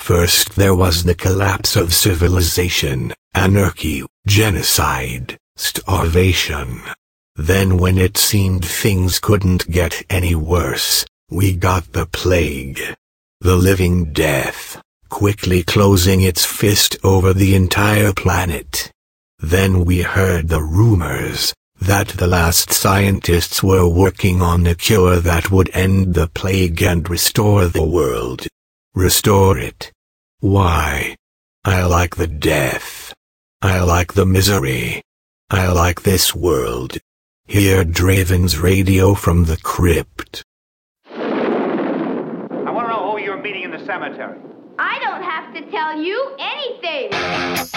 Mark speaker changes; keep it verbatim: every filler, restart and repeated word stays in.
Speaker 1: First there was the collapse of civilization, anarchy, genocide, starvation. Then when it seemed things couldn't get any worse, we got the plague. The living death, quickly closing its fist over the entire planet. Then we heard the rumors that the last scientists were working on a cure that would end the plague and restore the world. Restore it. Why? I like the death. I like the misery. I like this world. Hear Draven's radio from the crypt.
Speaker 2: I want to know who you're meeting in the cemetery.
Speaker 3: I don't have to tell you anything.